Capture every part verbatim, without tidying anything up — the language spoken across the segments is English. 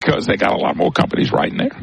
because they got a lot more companies right in there?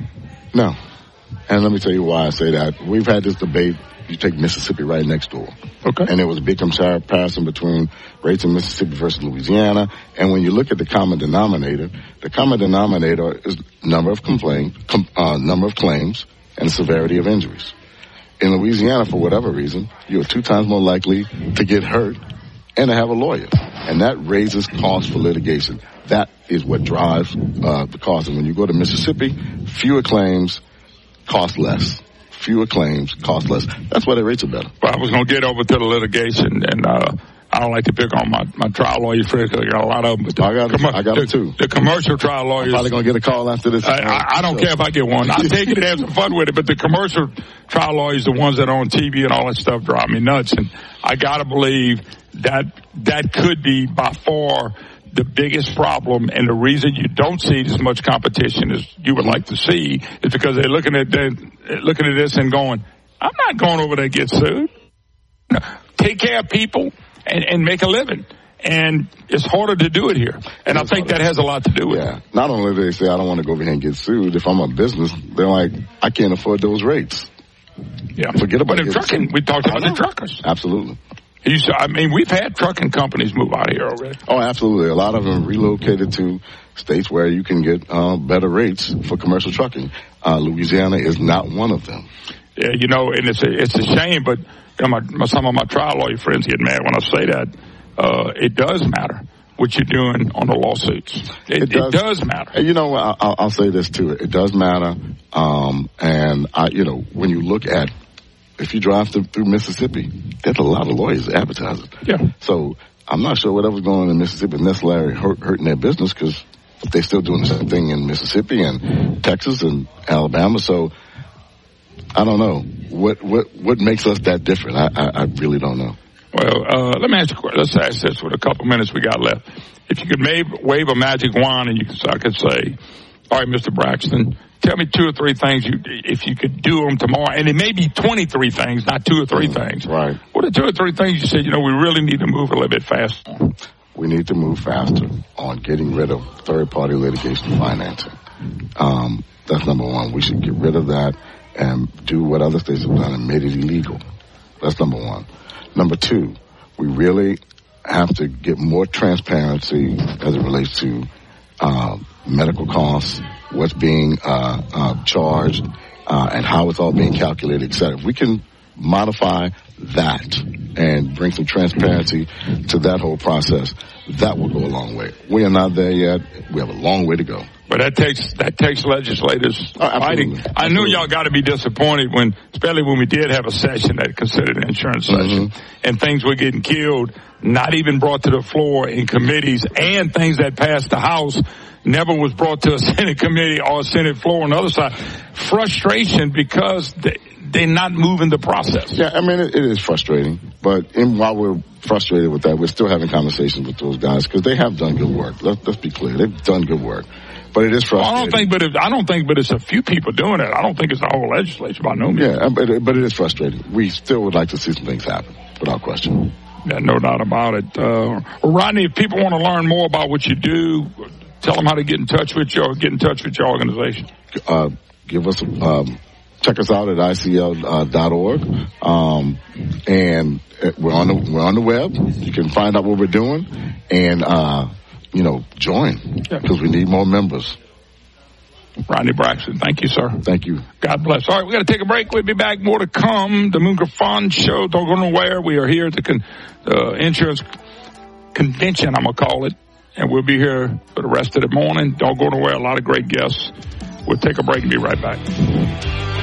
No. And let me tell you why I say that. We've had this debate. You take Mississippi right next door. Okay. And there was a big comparison between rates in Mississippi versus Louisiana. And when you look at the common denominator, the common denominator is number of complaint, com, uh, number of claims and severity of injuries. In Louisiana, for whatever reason, you're two times more likely to get hurt and to have a lawyer. And that raises costs for litigation. That is what drives uh, the cost. And when you go to Mississippi, fewer claims cost less. Fewer claims cost less. That's why the rates are better. Well, I was going to get over to the litigation, and uh, I don't like to pick on my, my trial lawyer friends because I got a lot of them. But the, I got, com- I got the, them too. The commercial trial lawyers. I'm probably going to get a call after this. I, I, I don't so. care if I get one. I take it and have some fun with it, but the commercial trial lawyers, the ones that are on T V and all that stuff, drive me nuts. And I got to believe that that could be by far the biggest problem, and the reason you don't see as much competition as you would like to see is because they're looking at that, looking at this and going, I'm not going over there to get sued. No, take care of people and, and make a living. And it's harder to do it here. And I think that has a lot to do with yeah. it. Not only do they say, I don't want to go over here and get sued. If I'm a business, they're like, I can't afford those rates. Yeah. Forget about it. But in trucking, we talked about the truckers. Absolutely. You saw, I mean, we've had trucking companies move out here already. Oh, absolutely. A lot of them relocated to states where you can get uh, better rates for commercial trucking. Uh, Louisiana is not one of them. Yeah, you know, and it's a, it's a shame, but you know, my, my, some of my trial lawyer friends get mad when I say that. Uh, it does matter what you're doing on the lawsuits. It, it, does, it does matter. You know, I'll, I'll say this too. It does matter. Um, and I, you know, when you look at, if you drive through, through Mississippi, there's a lot of lawyers advertising. Yeah. So I'm not sure whatever's going on in Mississippi necessarily hurt, hurting their business because they're still doing the same thing in Mississippi and Texas and Alabama. So I don't know what what what makes us that different. I I, I really don't know. Well, uh, let me ask you a question. Let's ask this with a couple minutes we got left. If you could wave, wave a magic wand and you could, I could say, all right, Mister Braxton, tell me two or three things you, if you could do them tomorrow. And it may be twenty-three things, not two or three mm, things. Right. What are two or three things you said, you know, we really need to move a little bit faster? We need to move faster on getting rid of third-party litigation financing. Um, that's number one. We should get rid of that and do what other states have done and made it illegal. That's number one. Number two, we really have to get more transparency as it relates to uh, medical costs, what's being uh, uh, charged, uh, and how it's all being calculated, et cetera. If we can modify that and bring some transparency to that whole process, that will go a long way. We are not there yet. We have a long way to go. But that takes that takes legislators oh, fighting. Absolutely. I knew y'all got to be disappointed when, especially when we did have a session that considered an insurance session, mm-hmm. and things were getting killed, not even brought to the floor in committees, and things that passed the House never was brought to a Senate committee or a Senate floor on the other side. Frustration because they, they're not moving the process. Yeah, I mean, it, it is frustrating. But in, while we're frustrated with that, we're still having conversations with those guys because they have done good work. Let's, let's be clear. They've done good work. But it is frustrating. Well, I don't think, but it, I don't think, but it's a few people doing it. I don't think it's the whole legislature by no means. Yeah, but it, but it is frustrating. We still would like to see some things happen, without question. Yeah, no doubt about it. Uh, Rodney, if people want to learn more about what you do, tell them how to get in touch with you or get in touch with your organization. Uh, give us, um, check us out at I C L dot org. Um, and we're on the, we're on the web. You can find out what we're doing and, uh, you know, join because we need more members. Rodney Braxton, thank you, sir. Thank you. God bless. All right, we got to take a break. We'll be back. More to come. The Moon Griffon Show. Don't go nowhere. We are here at the con- uh, insurance convention, I'm going to call it. And we'll be here for the rest of the morning. Don't go nowhere. A lot of great guests. We'll take a break and be right back.